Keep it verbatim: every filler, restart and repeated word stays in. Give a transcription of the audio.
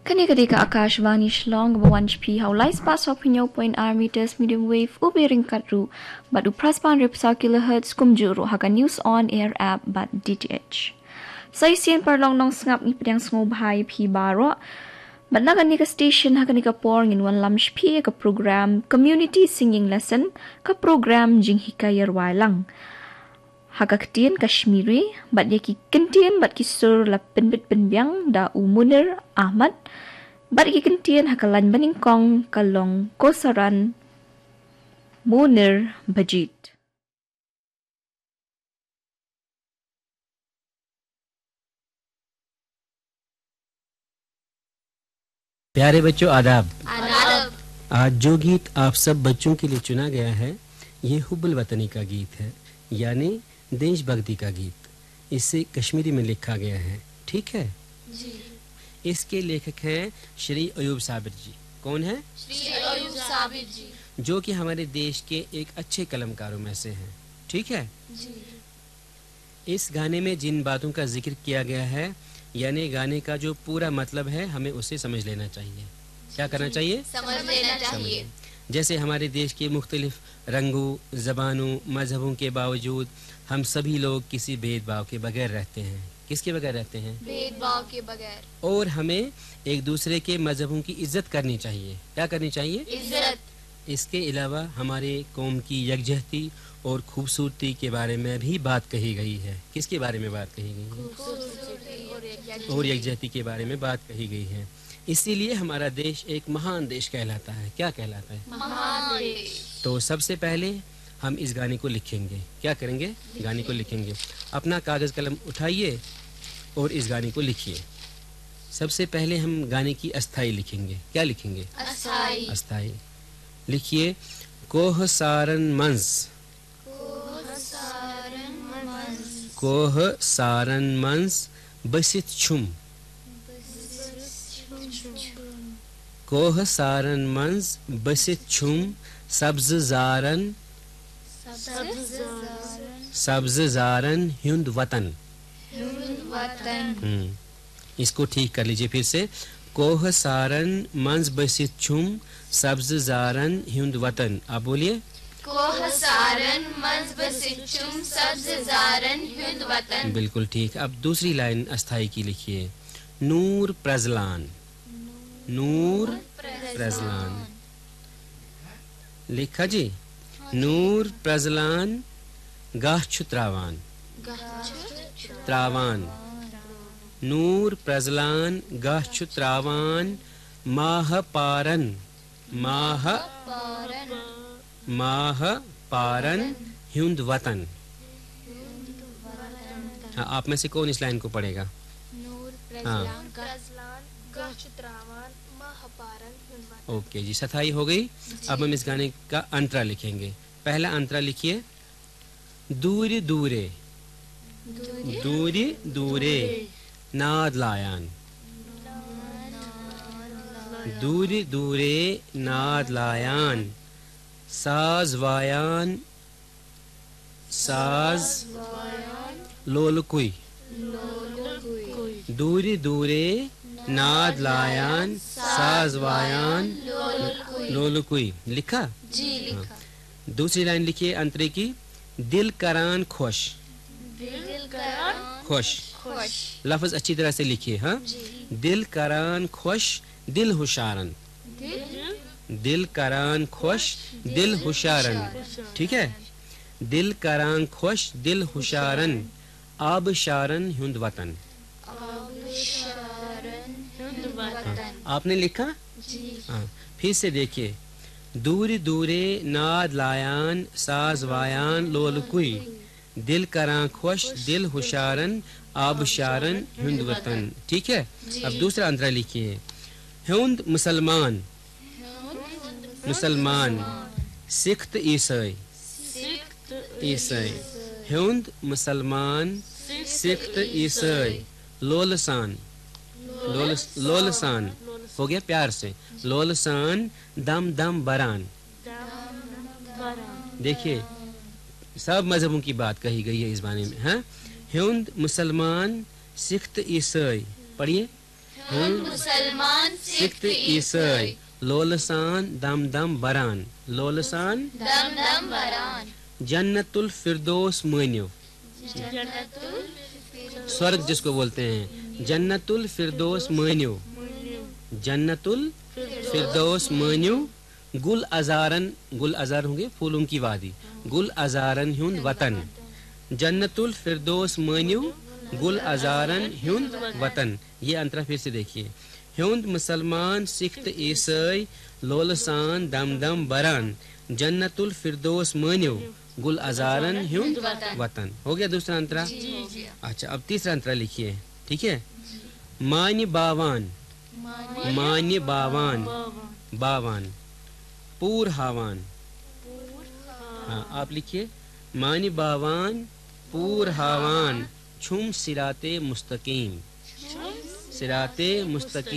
Kani-kani ka Akashvani Shlong bawanch pi haulais pas opinyo point r meters medium wave ubiring katru but upraspan ripsa kilohertz kumjuro haka news on air app but D T H. Sa isian parlong nong sngap ni pedang ngobhay pi baro but nagani ka station haka ni ka por ngin wan lamsh pi ka program community singing lesson ka program jing hikayar walang. Haka ketien Kashmiri, bat dia ki kentien bat ki sur la penbit penbiang da Umunir Ahmad, bat ki kentien haka lan baningkong kalong kosaran Munir Bajit. प्यारे बच्चों आदाब। आदाब। आज जो गीत आप सब बच्चों के लिए चुना गया है ये हुब्बुल वतनी का गीत है, यानी देशभक्ति का गीत। इसे कश्मीरी में लिखा गया है, ठीक है जी। इसके लेखक हैं श्री अयूब साबिर जी। कौन है? श्री अयूब साबिर जी, जो कि हमारे देश के एक अच्छे कलमकारों में से हैं, ठीक है जी। इस गाने में जिन बातों का जिक्र किया गया है, यानी गाने का जो पूरा मतलब है, हमें उसे समझ लेना चाहिए। क्या करना चाहिए? समझ लेना चाहिए। जैसे हमारे देश के मुख्तलिफ रंगों, ज़बानों, मजहबों के बावजूद हम सभी लोग किसी भेदभाव के बगैर रहते हैं। किसके बगैर रहते हैं? भेदभाव के बगैर। और हमें एक दूसरे के मजहबों की इज्जत करनी चाहिए। क्या करनी चाहिए? इज्जत। इसके अलावा हमारे कौम की यकजहती और खूबसूरती के बारे में भी बात कही गई है। किसके बारे में बात कही गई है? और यकजहती के बारे में बात कही गई है। इसीलिए हमारा देश एक महान देश कहलाता है। क्या कहलाता है? महान देश। तो सबसे पहले हम इस गाने को लिखेंगे। क्या करेंगे? गाने को लिखेंगे। अपना कागज कलम उठाइए और इस गाने को लिखिए। सबसे पहले हम गाने की अस्थाई लिखेंगे। क्या लिखेंगे? अस्थाई। अस्थाई लिखिए। कोह सारन मंज, कोह सारन मंज बसित छुम, कोह सारन मंज बसित छुम सब्ज जारन, सब्ज जारन हिंद वतन। हम्म इसको ठीक कर लीजिए फिर से। कोह सारन मंज बसित छुम सब्ज जारन हिंद वतन। आप बोलिए। कोह सारन मंज बसित छुम सब्ज जारन हिंद वतन। बिल्कुल ठीक। अब दूसरी लाइन अस्थाई की लिखिए। नूर प्रजलान, नूर प्रजलान लिखा जी। नूर प्रजलान गाछु त्रावान, त्रावान नूर प्रजलान गाछु त्रावान माह पारन, माह माह पारन हिंद वतन। हाँ, आप में से कौन इस लाइन को पढ़ेगा? हाँ ओके जी, सथाई हो गई। अब हम इस गाने का अंतरा लिखेंगे। पहला अंतरा लिखिए। दूर दूरे, दूरी दूरे नाद लायान, दूरी दूरे नाद लायान साज वायान, साज लोलकुई, दूरी दूरे नाद लायान साज वायान लोलकुई। लिखा जी? लिखा। हाँ। दूसरी लाइन लिखिए अंतरे की। दिल करान खुश, दिल करान खुश खुश। लफ्ज अच्छी तरह से लिखिए। हाँ, दिल करान खुश दिल हुशारन, दिल करान खुश दिल हुशारन। ठीक है। दिल करान खुश दिल हुशारन आब शारन हिंद वतन। हाँ, आपने लिखा? हाँ, फिर से देखिए। दूर दूरे नाद लायान साज वायान लोलकुई दिल करां खुश दिल हुशारन आब शारन हिंद वतन। ठीक है। अब दूसरा अंतरा लिखिए। हिंद मुसलमान, मुसलमान सिख ईसाई, ईसाई हिंद मुसलमान सिख ईसाई लोलसान, लोल लोलसान हो गया प्यार से। लोलसान दम दम बरान। देखिए सब मजहबों की बात कही गई है इस बारे में। हाँ, हिंद मुसलमान सिख ईसाई। पढ़िए। ہند مسلمان سکھ عیسائی لولسان دم دم بران لولسان دم دم بران جنت الفردوس مانیو جنت سورگ جس کو بولتے ہیں جنت الفردوس مانیو جنت الفردوس مانیو گل ازارن گل ازار ہوں گے پھولوں کی وادی گل ازارن ہند وطن جنت الفردوس مانیو گل ازارن ہند وطن. یہ انترا پھر سے دیکھیے ہند مسلمان سکھ عیسائی لولسان دم دم بران جنت الفردوس مانیو گل ازارن ہند وطن. ہو گیا دوسرا انترا. اچھا اب تیسرا انترا لکھیے ٹھیک ہے. مانی باوان مانی باوان باوان پور ہاوان. ہاں آپ لکھیے مانی باوان پور ہاوان چھم سرات مستقیم سرات مستقیم